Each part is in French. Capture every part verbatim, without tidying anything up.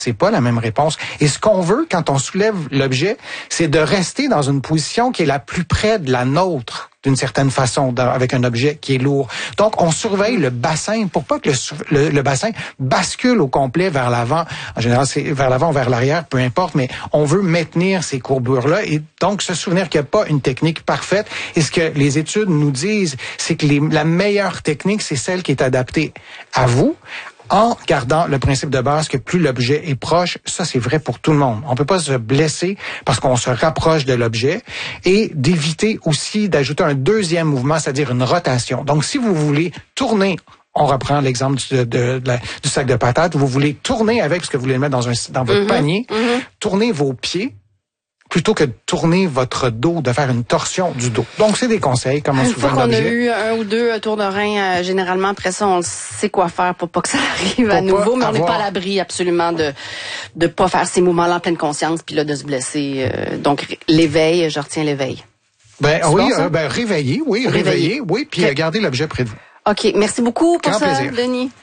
c'est pas la même réponse. Et ce qu'on veut quand on soulève l'objet, c'est de rester dans une position qui est la plus près de la nôtre, d'une certaine façon, dans, avec un objet qui est lourd. Donc, on surveille le bassin pour pas que le, le, le bassin bascule au complet vers l'avant. En général, c'est vers l'avant ou vers l'arrière, peu importe, mais on veut maintenir ces courbures-là et donc se souvenir qu'il n'y a pas une technique parfaite. Et ce que les études nous disent, c'est que les, la meilleure technique, c'est celle qui est adaptée à vous, en gardant le principe de base que plus l'objet est proche, ça c'est vrai pour tout le monde. On peut pas se blesser parce qu'on se rapproche de l'objet et d'éviter aussi d'ajouter un deuxième mouvement, c'est-à-dire une rotation. Donc si vous voulez tourner, on reprend l'exemple du, de, de, de, du sac de patates, vous voulez tourner avec, parce que vous voulez le mettre dans, un, dans votre mm-hmm. panier, mm-hmm. tournez vos pieds, plutôt que de tourner votre dos, de faire une torsion du dos. Donc, c'est des conseils, comment Une souvent fois qu'on l'objet. a eu un ou deux tours de rein, euh, généralement, après ça, on sait quoi faire pour pas que ça arrive pour à nouveau, mais avoir... on n'est pas à l'abri absolument de de pas faire ces mouvements-là en pleine conscience, puis là, de se blesser. Euh, donc, l'éveil, je retiens l'éveil. Ben c'est oui, bon, euh, ben réveiller, oui, réveiller, réveiller oui, puis okay. garder l'objet près de vous. OK, merci beaucoup pour Grand ça, plaisir. Denis.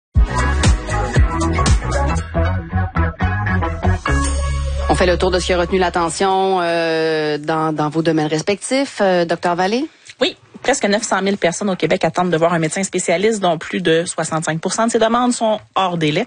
On fait le tour de ce qui a retenu l'attention euh, dans, dans vos domaines respectifs. Euh, Docteur Vallée? Oui. Presque neuf cent mille personnes au Québec attendent de voir un médecin spécialiste, dont plus de soixante-cinq pour cent de ces demandes sont hors délai.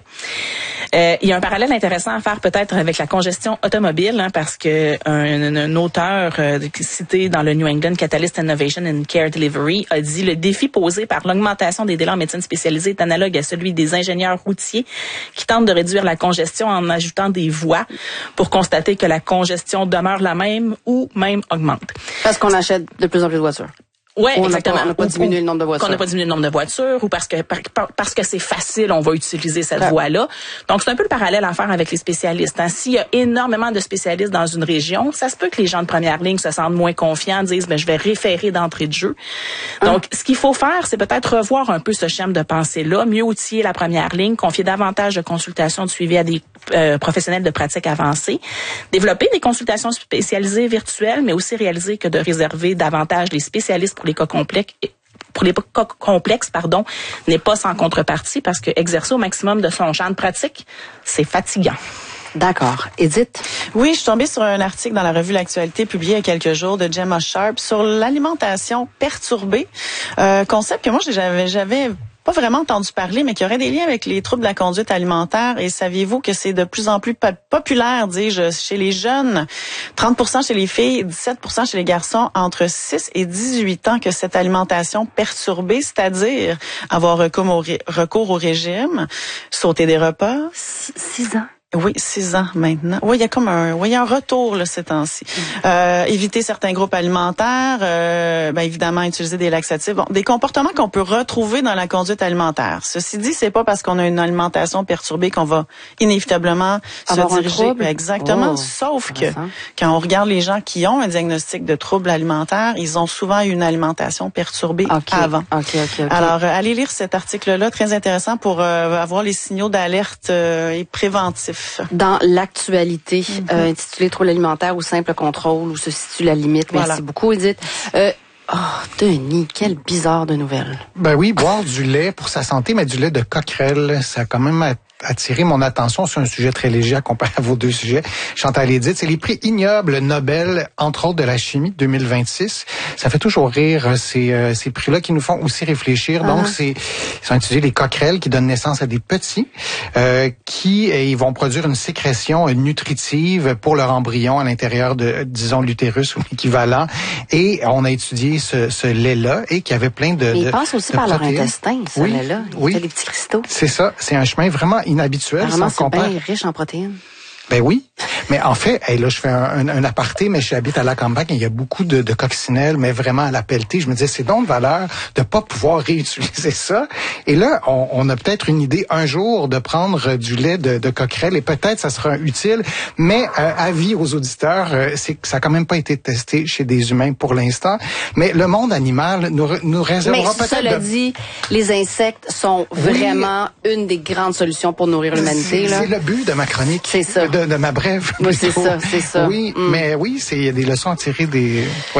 Euh, il y a un parallèle intéressant à faire peut-être avec la congestion automobile, hein, parce que un, un auteur euh, cité dans le New England Catalyst Innovation in Care Delivery a dit: le défi posé par l'augmentation des délais en médecine spécialisée est analogue à celui des ingénieurs routiers qui tentent de réduire la congestion en ajoutant des voies pour constater que la congestion demeure la même ou même augmente. Parce qu'on achète de plus en plus de voitures. Oui, on exactement. On n'a pas diminué le nombre de voitures. Qu'on n'a pas diminué le nombre de voitures ou parce que par, parce que c'est facile, on va utiliser cette ouais. voie-là. Donc, c'est un peu le parallèle à faire avec les spécialistes. Hein. S'il y a énormément de spécialistes dans une région, ça se peut que les gens de première ligne se sentent moins confiants, disent ben, « je vais référer d'entrée de jeu hum. ». Donc, ce qu'il faut faire, c'est peut-être revoir un peu ce schéma de pensée-là, mieux outiller la première ligne, confier davantage de consultations de suivi à des euh, professionnels de pratique avancée, développer des consultations spécialisées virtuelles, mais aussi réaliser que de réserver davantage les spécialistes pour les cas complexes, pour les cas complexes, pardon, n'est pas sans contrepartie parce que exercer au maximum de son champ de pratique, c'est fatigant. D'accord. Edith? Oui, je suis tombée sur un article dans la revue L'Actualité publié il y a quelques jours de Gemma Sharp sur l'alimentation perturbée, euh, concept que moi j'avais j'avais pas vraiment entendu parler, mais qui aurait des liens avec les troubles de la conduite alimentaire. Et saviez-vous que c'est de plus en plus populaire, dis-je, chez les jeunes, trente pour cent chez les filles, dix-sept pour cent chez les garçons, entre six et dix-huit ans, que cette alimentation perturbée, c'est-à-dire avoir recours au, recours au régime, sauter des repas. Six ans. Oui, six ans maintenant. Oui, il y a comme un, oui, il y a un retour là ces temps-ci. Euh, éviter certains groupes alimentaires, euh, ben évidemment utiliser des laxatifs, bon, des comportements qu'on peut retrouver dans la conduite alimentaire. Ceci dit, c'est pas parce qu'on a une alimentation perturbée qu'on va inévitablement avoir se diriger. Un trouble? Exactement. Oh, sauf que quand on regarde les gens qui ont un diagnostic de trouble alimentaire, ils ont souvent eu une alimentation perturbée okay. avant. Okay, okay, okay. Alors, euh, allez lire cet article-là, très intéressant pour euh, avoir les signaux d'alerte euh, et préventifs. Dans l'actualité, mm-hmm. euh, intitulé Trouble alimentaire ou simple contrôle, où se situe la limite. Merci voilà. beaucoup, Edith. Euh, oh, Denis, quelle bizarre de nouvelle. Ben oui, boire du lait pour sa santé, mais du lait de coquerelle, ça a quand même attiré mon attention sur un sujet très léger à comparer à vos deux sujets. Chantal et Edith, c'est les prix ignobles Nobel, entre autres de la chimie deux mille vingt-six. Ça fait toujours rire, ces, euh, ces prix-là qui nous font aussi réfléchir. Uh-huh. Donc, c'est, ils sont étudiés les coquerelles qui donnent naissance à des petits euh, qui euh, ils vont produire une sécrétion euh, nutritive pour leur embryon à l'intérieur de, disons, l'utérus ou l'équivalent. Et on a étudié ce, ce lait-là et qui avait plein de... Mais ils de, passent aussi de par protéines. Leur intestin, ce oui, lait-là. Il oui. fait des petits cristaux. C'est ça. C'est un chemin vraiment inhabituel. Vraiment, si on c'est compare. bien riche en protéines. Ben oui, mais en fait, hey, là je fais un, un, un aparté, mais j'habite à la campagne et il y a beaucoup de, de coccinelles, mais vraiment à la pelletée. Je me disais, c'est donc de valeur de pas pouvoir réutiliser ça. Et là, on, on a peut-être une idée un jour de prendre du lait de, de coquerelle et peut-être ça sera utile. Mais euh, avis aux auditeurs, euh, c'est que ça a quand même pas été testé chez des humains pour l'instant. Mais le monde animal nous, nous réservera mais peut-être. Mais cela de... dit, les insectes sont oui. vraiment une des grandes solutions pour nourrir l'humanité. C'est, c'est le but de ma chronique. C'est ça. De, de ma brève. Oui, c'est ça, c'est ça. Oui, mm. mais oui, c'est il y a des leçons à tirer des. Oui.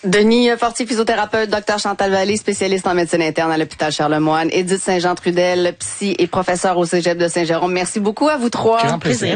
Denis Fortier, physiothérapeute, docteur Chantal Vallée, spécialiste en médecine interne à l'hôpital Charlemagne, Édith Saint-Jean-Trudel, psy et professeur au Cégep de Saint-Jérôme. Merci beaucoup à vous trois. Grand plaisir.